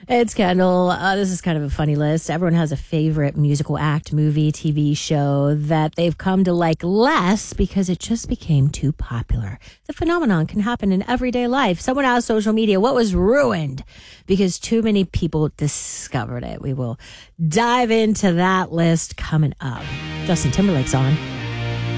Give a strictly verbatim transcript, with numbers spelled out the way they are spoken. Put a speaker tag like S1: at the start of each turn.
S1: It's Kendall. Uh, this is kind of a funny list. Everyone has a favorite musical act, movie, T V show that they've come to like less because it just became too popular. The phenomenon can happen in everyday life. Someone asked social media what was ruined because too many people discovered it. We will dive into that list coming up. Justin Timberlake's on.